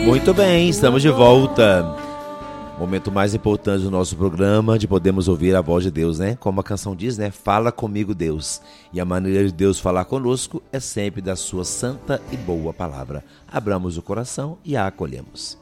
Muito bem, estamos de volta. Momento mais importante do nosso programa, de podermos ouvir a voz de Deus, né? Como a canção diz, né? Fala comigo, Deus. E a maneira de Deus falar conosco é sempre da sua santa e boa palavra. Abramos o coração e a acolhemos.